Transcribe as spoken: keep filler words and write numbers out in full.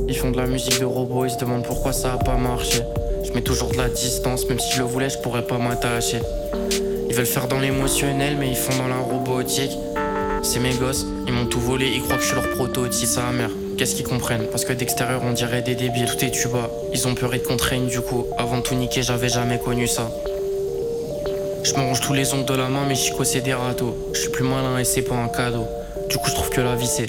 Ils font de la musique de robot, ils se demandent pourquoi ça a pas marché. Je mets toujours de la distance, même si je le voulais, je pourrais pas m'attacher. Ils veulent faire dans l'émotionnel, mais ils font dans la robotique. C'est mes gosses, ils m'ont tout volé, ils croient que je suis leur prototype, sa mère. Qu'est-ce qu'ils comprennent? Parce que d'extérieur on dirait des débiles, tout est tuba. Ils ont peur et te contraignent du coup. Avant de tout niquer, j'avais jamais connu ça. Je me ronge tous les ongles de la main, mais Chico c'est des râteaux. Je suis plus malin et c'est pas un cadeau. Du coup je trouve que la vie c'est